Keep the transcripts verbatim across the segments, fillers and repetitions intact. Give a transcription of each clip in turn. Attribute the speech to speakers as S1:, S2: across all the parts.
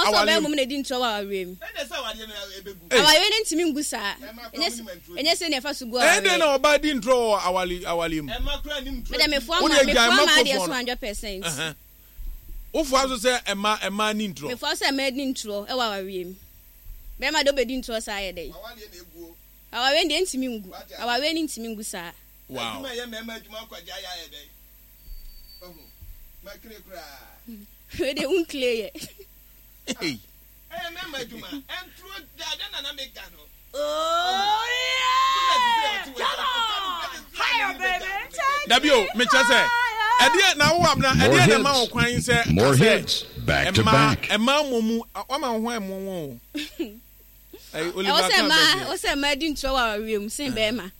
S1: awale mum na di ntro wa awem awale ne ntimi ngu saa enye se ne fa so gu awale
S2: eh na oba di ntro awale awale mu
S1: me da me fo ma me fo ma dey one hundred percent
S2: ofu aso se ema ema ni ntro
S1: me fo se ma di ntro e wa awem be ma do be di ntro saa ye dey awale na eguo awale ne ntimi ngu awale ne ntimi ngu saa
S2: wow
S3: me ye me ma adwuma kwaja ya ye dey ohu ma kire kura
S1: we dey un clear
S2: hey
S3: eh me ma adwuma entro da na na me ga no
S1: oh yeah hi baby
S2: Dabio me chese ede na wo amna ede na ma wo kwan se
S4: more hits back to back
S2: e ma momu wa ma ho emo wo ai Oliver
S1: o se ma o se ma di ntro wa wiem sin be ma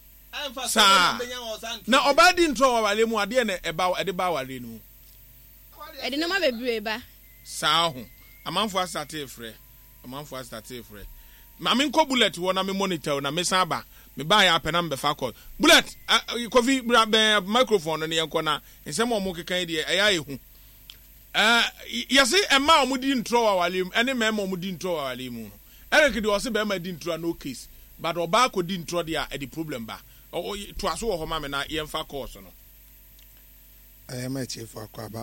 S2: sa na oba di ntro wa wale mu ade na e ba ede ba wale nu
S1: ede no ma bebre ba
S2: sa ho amanfo astate frɛ amanfo astate frɛ ma me nko bullet wo na me monitor na me san ba me ba ya apena me fa call bullet coffee microphone no ne yanko na nsɛm o mo kekan de ɛya ehu eh yase ɛma o mo di ntro wa wale mu ɛne mɛma o mo di ntro wa wale mu Eric de o se be ma di ntro no case but oba ko di ntro de a e di problem ba to aso wo ho ma me na yemfa course no
S5: eh ma chief akwaba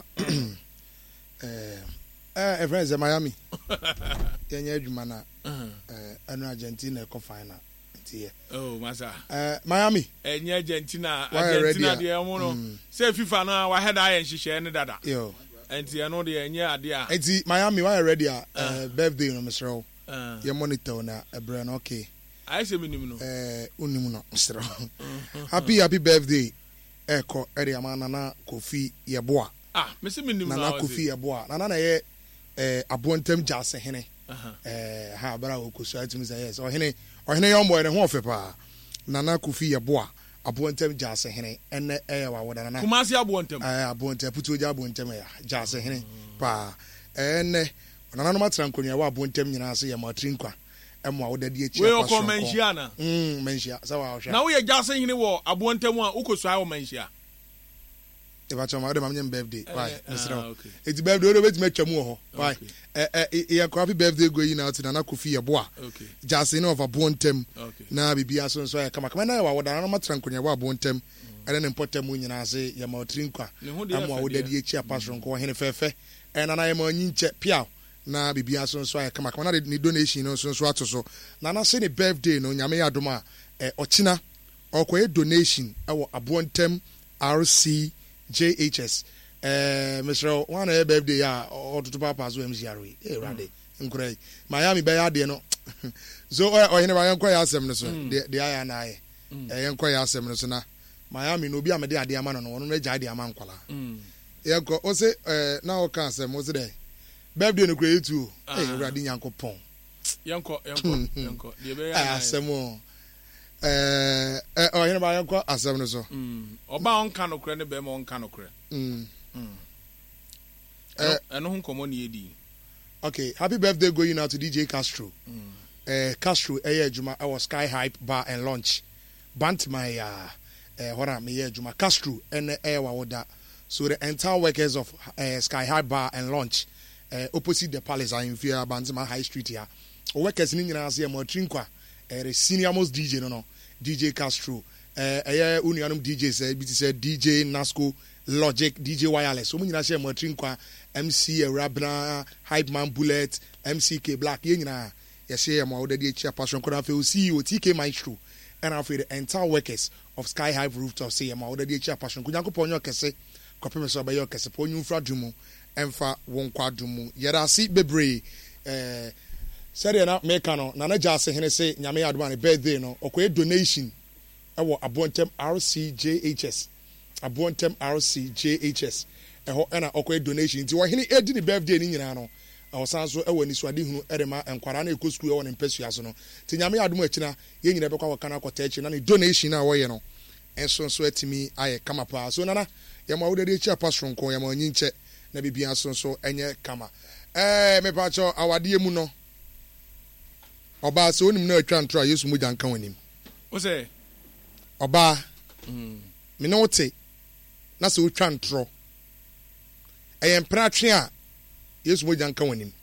S5: eh eh e friends Miami yenye adwuma na eh anu Argentina e ko final ntie
S2: oh masa
S5: eh Miami
S2: enye Argentina Argentina de emu no say FIFA na wa head ayen hihye ne dada
S5: yo
S2: enti eno de enye ade a
S5: enti Miami wa ready a birthday no mesro ye monitor na ebre no okay
S2: I say minimum no
S5: eh unimu no mesro happy happy birthday eko ere amana na Kofi Yeboah
S2: ah me say minimum
S5: na na Kofi Yeboah na na ye eh abontem jase hene eh ha bara okosu atumi say yes o hene o hene yo mbo ne ho ofepa na na Kofi Yeboah abontem jase hene ene eh wa woda na
S2: Kumasi abontem
S5: eh abontem putuja abontem ya jase hene pa ene na na no matra nkonia wa abontem nyina ase ya matrinkwa emo a woda die chi
S2: we o menhia na
S5: mm menhia sa wa hwa
S2: na wo ye jase hene wo abontem a ukosu ayo menhia
S5: e ba choma de mamnyem birthday why mesra it's birthday do bet metwa mu ho why eh eh ye happy birthday go yin out na na Kofi Yeboah
S2: okay
S5: jase ne of abontem na bibia so so ya kama kama na wa woda na matra nkonia wa abontem ene ne importem mu nyina ase ya matrinkwa amo a woda die chi apasron ko hene fefe ena na ye ma nyinche pia na bibia so so ya kama kama na ni donation no so so atoso na na se ne birthday no nyame ya doma eh ochina okoye donation ewo abontem R C J H S eh Mister one a birthday ya otutu papa so M C R E eh rade nkrai Miami be ya de no so o hene ba yankwa ya asem no so de de aya na aye eh yankwa ya asem no so na Miami no bi amede ade ama no no no ja ade ama nkwala yankwa o se eh na o kan asem o se de birthday no kra etu eh rade nyankopon
S2: yankwa yankwa yankwa de be ya
S5: asem o eh eh o hene ba yankwa asem no so
S2: mm oba on kan okre ne be ma on kan okre
S5: mm
S2: mm eh eno hu komo ne edi
S5: okay happy birthday going out to D J Castro
S2: mm
S5: eh Castro eh adwuma our Sky Hype Bar and Lunch bant my uh eh hora me adwuma Castro and eh wa woda so the entire workers of uh, Sky Hype Bar and Lunch uh, opposite the Palace are in fear Banzima High Street here workers ni nyina ase mo trinkwa eh senior most D J no no D J Castro eh eh unianum D J say bi say D J Nasco Logic D J Wireless so nyina share mo trinkwa M C Rabna Hype Man Bullet M C K Black ye nyina ye share mo woda di chia passion koda fe o C E O T K Maestro and after the entire workers of Sky Hype Rooftop say mo woda di chia passion kunyankopon yo kese kopeme so ba yo kese po nyumfra dumu emfa won kwa dumu yera si bebre eh said na make no na na jase hene say nyame adoma ne birthday no okoye donation ewo abontem R C J H S abontem R C J H S eho na okoye donation nti wo hene edi ne birthday ni nyina no osan so ewo ni so ade hunu erema enkwara na ekɔ school ewo ne mpesua so no ti nyame adoma akina ye nyina be kwa wakana kwota achi na ne donation na wo ye no enso so atimi aye kama pa so nana ye ma wo de chi apasron ko ye ma nyinche na bibia so so enye kama eh me pa cho awade mu no oba so onim na atwa ntro Yesu mu janka wanim
S2: o se
S5: oba mm me no te na so otwa ntro eh mpra twe a Yesu mu janka wanim